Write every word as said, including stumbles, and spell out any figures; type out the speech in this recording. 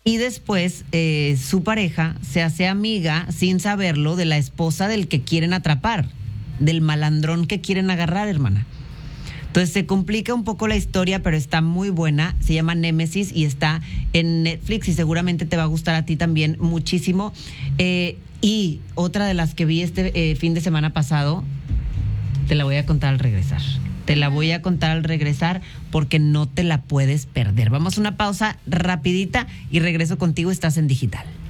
Y después eh, su pareja se hace amiga, sin saberlo, de la esposa del que quieren atrapar, del malandrón que quieren agarrar, hermana. Entonces se complica un poco la historia, pero está muy buena. Se llama Némesis y está en Netflix y seguramente te va a gustar a ti también muchísimo. Eh, y otra de las que vi este eh, fin de semana pasado, te la voy a contar al regresar. Te la voy a contar al regresar porque no te la puedes perder. Vamos a una pausa rapidita y regreso contigo. Estás en Digital.